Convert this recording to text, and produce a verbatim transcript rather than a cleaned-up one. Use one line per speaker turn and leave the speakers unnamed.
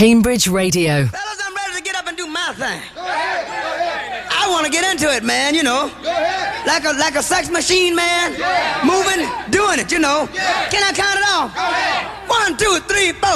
Cambridge Radio.
Fellas, I'm ready to get up and do my thing. Go ahead, go ahead. I want to get into it, man, you know. Go ahead. Like a like a sex machine, man. Yeah. Moving, doing it, you know. Yeah. Can I count it off? Go ahead. One, two, three, four.